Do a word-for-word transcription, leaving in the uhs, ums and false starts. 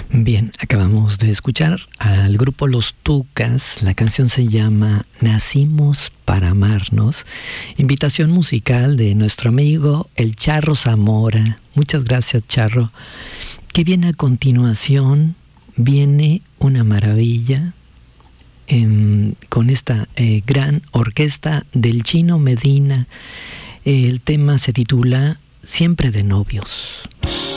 Bien, acabamos de escuchar al grupo Los Tucas. La canción se llama Nacimos para amarnos. Invitación musical de nuestro amigo el Charro Zamora. Muchas gracias, Charro. ¿Qué viene a continuación? Viene una maravilla eh, con esta eh, gran orquesta del Chino Medina. El tema se titula Siempre de novios.